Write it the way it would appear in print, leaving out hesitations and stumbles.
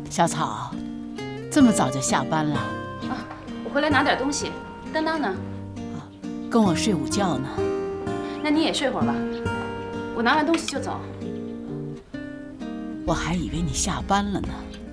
小草，这么早就下班了？ 啊，我回来拿点东西。当当呢？ 跟我睡午觉呢。 那你也睡会儿吧，我拿完东西就走。 我还以为你下班了呢。